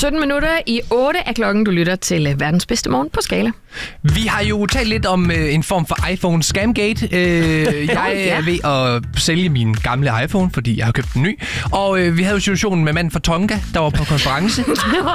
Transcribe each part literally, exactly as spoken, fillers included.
sytten minutter i otte er klokken, du lytter til verdens bedste morgen på Skala. Vi har jo talt lidt om øh, en form for iPhone Scamgate. Øh, jeg ja. er ved at sælge min gamle iPhone, fordi jeg har købt en ny. Og øh, vi havde jo situationen med manden fra Tonga, der var på konference,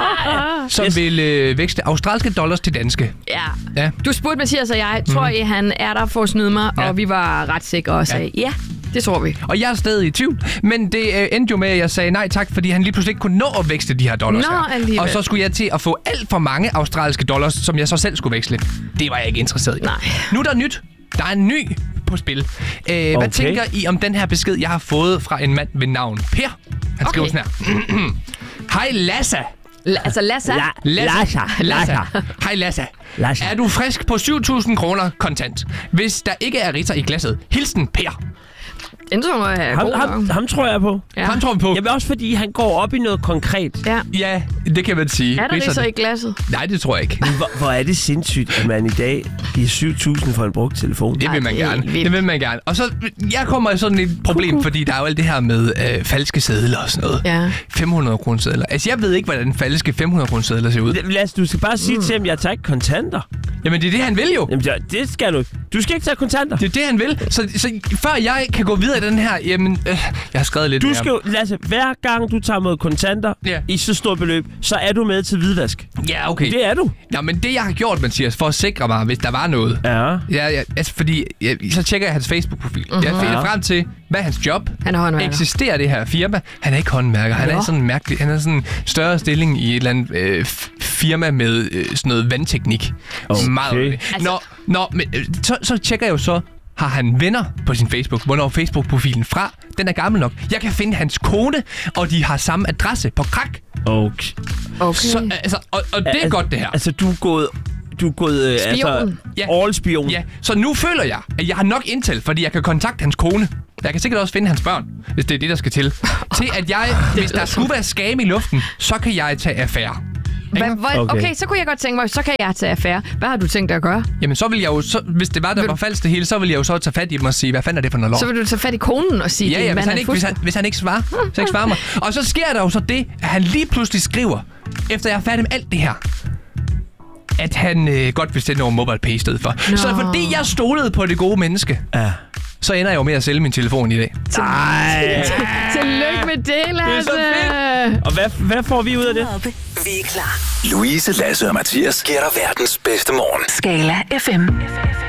som yes. ville øh, vækste australske dollars til danske. Ja. ja. Du spurgte Mathias og jeg, tror I, han er der for at snyde mig? Ja. Og vi var ret sikre og sagde, ja. ja. Det tror vi. Og jeg er stadig i tvivl, men det øh, endte jo med, at jeg sagde nej tak, fordi han lige pludselig ikke kunne nå at vækste de her dollars Nå, her. alligevel. Og så skulle jeg til at få alt for mange australske dollars, som jeg så selv skulle veksle. Det var jeg ikke interesseret i. Nej. Nu er der nyt. Der er en ny på spil. Øh, okay. Hvad tænker I om den her besked, jeg har fået fra en mand ved navn Per? Han skriver Okay. sådan her. Hej Lassa. La- altså Lassa? La- Lassa. Lassa. Hej Lassa. Lassa. Er du frisk på syv tusind kroner kontant? Hvis der ikke er ritter i glasset, hilsen Per. Den tror jeg er Ham, god ham, nok. ham tror jeg på. Ja. Han tror vi på. Jamen også fordi han går op i noget konkret. Ja. Ja, det kan man sige. Er der det så Ritter- i glasset? Nej, det tror jeg ikke. Hvor, hvor er det sindssygt, at man i dag giver syv tusind for en brugt telefon. Det vil man det er gerne. helt vildt. Det vil man gerne. Og så, jeg kommer i sådan et problem, fordi der er jo alt det her med øh, falske sedler og sådan noget. Ja. fem hundrede kroner sedler. Altså, jeg ved ikke, hvordan falske fem hundrede kroner sedler ser ud. Lasse, du skal bare sige mm. til ham, jeg tager ikke kontanter. Jamen, det er det, han vil jo. Jamen, ja, det skal du. Du skal ikke tage kontanter. Det er det, han vil. Så, så før jeg kan gå videre i den her, jamen, øh, jeg har skrevet lidt Du mere. skal jo, Lasse, hver gang du tager mod kontanter Ja. i så stort beløb, så er du med til hvidvask. Ja, okay. Det er du. Nå, men det, jeg har gjort, Mathias, for at sikre mig, hvis der var noget. Ja. Ja, ja altså, fordi jeg, så tjekker jeg hans Facebook-profil. Uh-huh. Jeg finder frem til, hvad er hans job? Han er håndværker. Eksisterer det her firma? Han er ikke håndværker. Han Nå. er sådan mærkelig. Han er sådan en større stilling i et eller andet øh, f- firma med øh, sådan noget vandteknik. Okay. Meget. Altså- Nå, nå, men øh, så, så tjekker jeg jo så, har han venner på sin Facebook? Hvornår er Facebook-profilen fra? Den er gammel nok. Jeg kan finde hans kone, og de har samme adresse på Krak. Okay. Okay. Så, altså, og, og det er Al- godt, det her. Altså, du er gået... Du er gået... Øh, altså, Ja. all spion. Ja, så nu føler jeg, at jeg har nok intel, fordi jeg kan kontakte hans kone. Jeg kan sikkert også finde hans børn, hvis det er det, der skal til. Til at jeg, hvis der skulle være skam i luften, så kan jeg tage affære. Hva, hvor, okay. okay, så kunne jeg godt tænke mig, så kan jeg tage affære. Hvad har du tænkt dig at gøre? Jamen, så vil jeg jo, så, hvis det var, der Vil- var falsk det hele, så vil jeg jo så tage fat i dem og sige, hvad fanden er det for noget lov? Så vil du tage fat i konen og sige, Ja, ja, din hvis mand han, er ikke, hvis, han, fusker. hvis han ikke svarer, så ikke svarer mig. Og så sker der jo så det, at han lige pludselig skriver, efter jeg er færdig med alt det her, at han øh, godt vil sende over MobilePay i stedet for. Nå. Så fordi jeg stolede på det gode menneske, Ja. så ender jeg jo med at sælge min telefon i dag. Nej. Tillykke med det, Lasse. fedt. Og hvad, hvad får vi ud af det? Vi er klar. Louise, Lasse og Mathias giver dig verdens bedste morgen. Skala F M.